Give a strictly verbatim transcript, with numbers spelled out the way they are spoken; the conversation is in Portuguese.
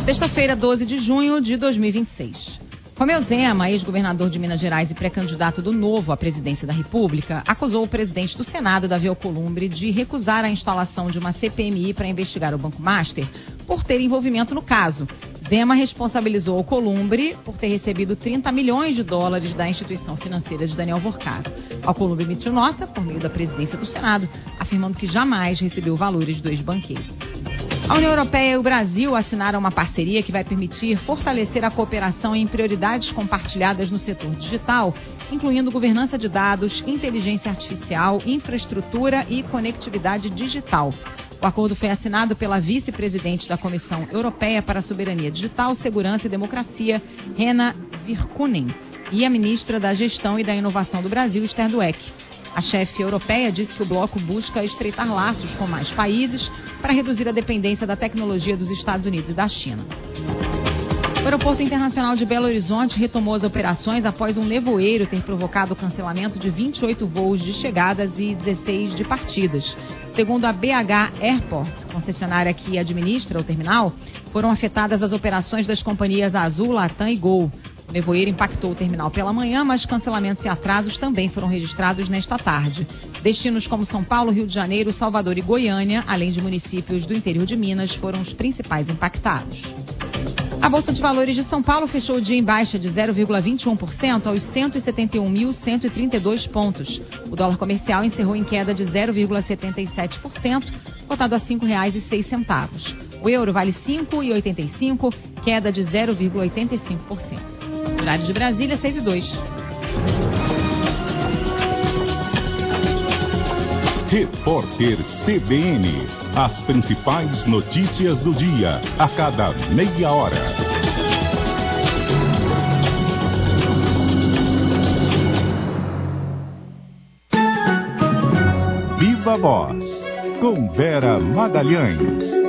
Sexta-feira, doze de junho de dois mil e vinte e seis. Romeu Zema, ex-governador de Minas Gerais e pré-candidato do Novo à presidência da República, acusou o presidente do Senado, Davi Alcolumbre, de recusar a instalação de uma C P M I para investigar o Banco Master por ter envolvimento no caso. Zema responsabilizou Alcolumbre por ter recebido trinta milhões de dólares da instituição financeira de Daniel Vorcado. Alcolumbre emitiu nota por meio da presidência do Senado, afirmando que jamais recebeu valores do ex-banqueiro. A União Europeia e o Brasil assinaram uma parceria que vai permitir fortalecer a cooperação em prioridades compartilhadas no setor digital, incluindo governança de dados, inteligência artificial, infraestrutura e conectividade digital. O acordo foi assinado pela vice-presidente da Comissão Europeia para a Soberania Digital, Segurança e Democracia, Hena Virkkunen, e a ministra da Gestão e da Inovação do Brasil, Esther Dweck. A chefe europeia disse que o bloco busca estreitar laços com mais países para reduzir a dependência da tecnologia dos Estados Unidos e da China. O Aeroporto Internacional de Belo Horizonte retomou as operações após um nevoeiro ter provocado o cancelamento de vinte e oito voos de chegadas e dezesseis de partidas. Segundo a B H Airport, concessionária que administra o terminal, foram afetadas as operações das companhias Azul, Latam e Gol. O nevoeiro impactou o terminal pela manhã, mas cancelamentos e atrasos também foram registrados nesta tarde. Destinos como São Paulo, Rio de Janeiro, Salvador e Goiânia, além de municípios do interior de Minas, foram os principais impactados. A Bolsa de Valores de São Paulo fechou o dia em baixa de zero vírgula vinte e um por cento aos cento e setenta e um mil cento e trinta e dois pontos. O dólar comercial encerrou em queda de zero vírgula setenta e sete por cento, cotado a cinco reais e seis centavos. O euro vale cinco reais e oitenta e cinco centavos, queda de zero vírgula oitenta e cinco por cento. Horário de Brasília, seis e dois. Repórter C B N. As principais notícias do dia, a cada meia hora. Viva Voz, com Vera Magalhães.